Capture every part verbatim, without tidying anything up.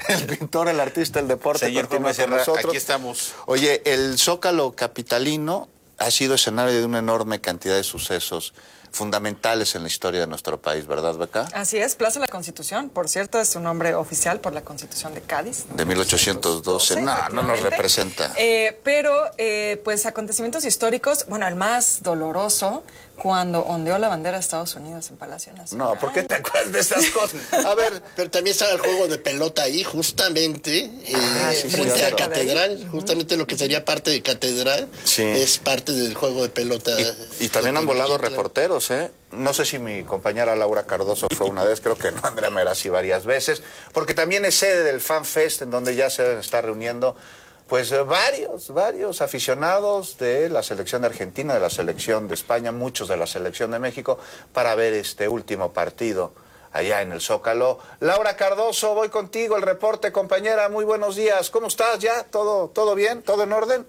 el pintor, el artista, el deporte. Señor Gómez Serra, aquí estamos. Oye, el Zócalo capitalino ha sido escenario de una enorme cantidad de sucesos fundamentales en la historia de nuestro país, ¿verdad, Beca? Así es, Plaza de la Constitución, por cierto, es su nombre oficial por la Constitución de Cádiz. De mil ochocientos doce, no, no nos representa. Eh, pero, eh, pues, acontecimientos históricos, bueno, el más doloroso, cuando ondeó la bandera de Estados Unidos en Palacio Nacional. No, ¿por qué te acuerdas de esas cosas? A ver, pero también estaba el juego de pelota ahí, justamente, eh, ah, sí, frente sí, a sí, Catedral, uh-huh. justamente lo que sería parte de Catedral, sí. es parte del juego de pelota. Y, y también han volado reporteros, ¿eh? No sé si mi compañera Laura Cardoso fue una vez, creo que no, Andrea Merazzi varias veces, porque también es sede del Fan Fest, en donde ya se está reuniendo pues varios, varios aficionados de la selección de Argentina, de la selección de España, muchos de la selección de México, para ver este último partido allá en el Zócalo. Laura Cardoso, voy contigo, el reporte, compañera, muy buenos días. ¿Cómo estás ya? ¿Todo, todo bien? ¿Todo en orden?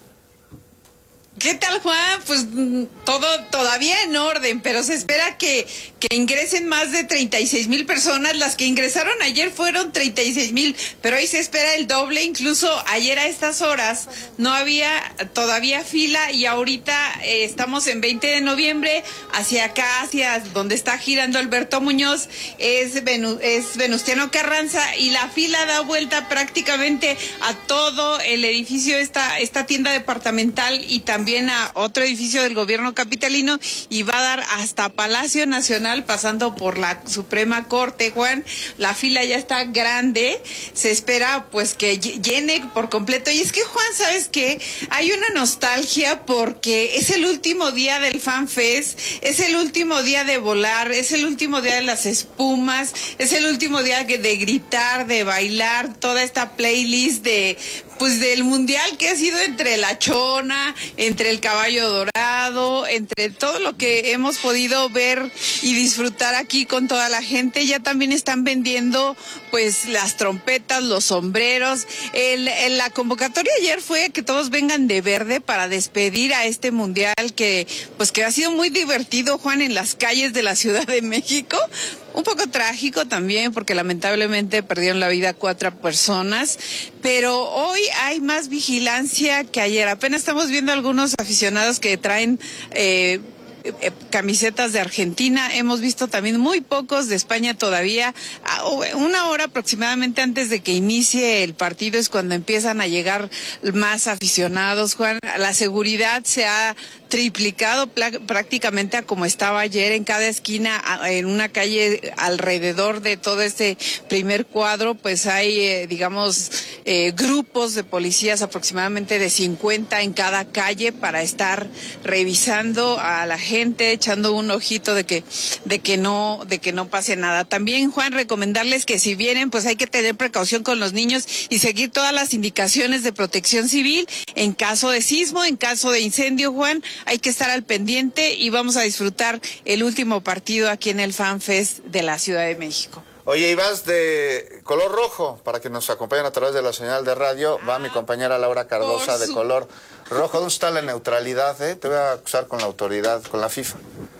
¿Qué tal, Juan? Pues todo todavía en orden, pero se espera que, que ingresen más de treinta y seis mil personas. Las que ingresaron ayer fueron treinta y seis mil, pero hoy se espera el doble. Incluso ayer a estas horas no había todavía fila y ahorita eh, estamos en veinte de noviembre, hacia acá, hacia donde está girando Alberto Muñoz, es, Venu, es Venustiano Carranza, y la fila da vuelta prácticamente a todo el edificio, esta, esta tienda departamental, y también También a otro edificio del gobierno capitalino, y va a dar hasta Palacio Nacional, pasando por la Suprema Corte. Juan, la fila ya está grande, se espera pues que llene por completo. Y es que, Juan, ¿sabes qué? Hay una nostalgia porque es el último día del Fan Fest, es el último día de volar, es el último día de las espumas, es el último día de gritar, de bailar, toda esta playlist de pues del mundial que ha sido entre la chona, entre el caballo dorado, entre todo lo que hemos podido ver y disfrutar aquí con toda la gente. Ya también están vendiendo pues las trompetas, los sombreros. El, el, la convocatoria ayer fue que todos vengan de verde para despedir a este mundial que pues que ha sido muy divertido, Juan, en las calles de la Ciudad de México. Un poco trágico también, porque lamentablemente perdieron la vida cuatro personas, pero hoy hay más vigilancia que ayer. Apenas estamos viendo algunos aficionados que traen eh, eh, camisetas de Argentina. Hemos visto también muy pocos de España todavía. Una hora aproximadamente antes de que inicie el partido es cuando empiezan a llegar más aficionados, Juan. La seguridad se ha triplicado prácticamente a como estaba ayer. En cada esquina, en una calle alrededor de todo este primer cuadro, pues hay, eh, digamos, eh, grupos de policías, aproximadamente de cincuenta en cada calle, para estar revisando a la gente, echando un ojito de que, de que no, de que no pase nada. También, Juan, recomendarles que si vienen, pues hay que tener precaución con los niños y seguir todas las indicaciones de protección civil en caso de sismo, en caso de incendio, Juan. Hay que estar al pendiente y vamos a disfrutar el último partido aquí en el Fan Fest de la Ciudad de México. Oye, y vas de color rojo, para que nos acompañen a través de la señal de radio. Va mi compañera Laura Cardosa de color rojo. ¿Dónde está la neutralidad, eh? Te voy a acusar con la autoridad, con la FIFA.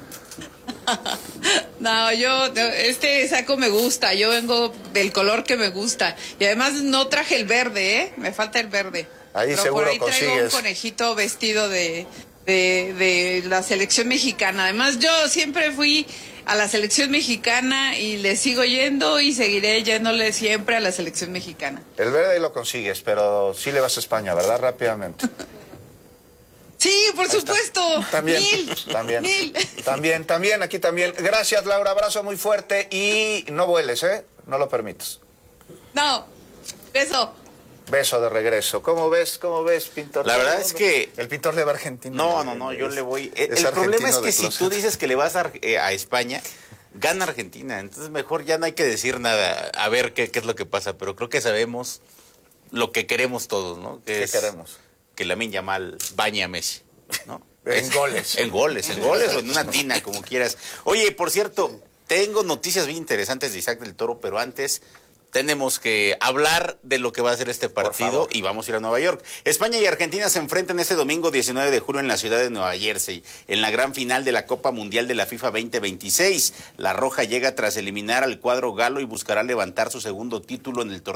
No, yo, este saco me gusta, yo vengo del color que me gusta. Y además no traje el verde, ¿eh? Me falta el verde. Ahí Pero seguro por ahí consigues. traigo un conejito vestido de... De, de la selección mexicana. Además, yo siempre fui a la selección mexicana y le sigo yendo y seguiré yéndole siempre a la selección mexicana. El verde lo consigues, pero sí le vas a España, ¿verdad? Rápidamente. Sí, por Ahí supuesto. Está. También, Mil, también, mil. también, también, aquí también. Gracias, Laura, abrazo muy fuerte y no vueles, ¿eh? No lo permitas. No, beso. Beso de regreso. ¿Cómo ves? ¿Cómo ves, pintor? La verdad es que... El pintor le va a Argentina. No, no, no, yo le voy... El, es el problema es que si closet. tú dices que le vas a, eh, a España, gana Argentina. Entonces mejor ya no hay que decir nada, a ver qué, qué es lo que pasa. Pero creo que sabemos lo que queremos todos, ¿no? Que ¿Qué es queremos? Que Lamine Yamal bañe a Messi, ¿no? En es, goles. En goles, en goles o en una tina, como quieras. Oye, por cierto, tengo noticias bien interesantes de Isaac del Toro, pero antes... tenemos que hablar de lo que va a ser este partido y vamos a ir a Nueva York. España y Argentina se enfrentan este domingo diecinueve de julio en la ciudad de Nueva Jersey, en la gran final de la Copa Mundial de la FIFA veinte veintiséis. La Roja llega tras eliminar al cuadro galo y buscará levantar su segundo título en el torneo.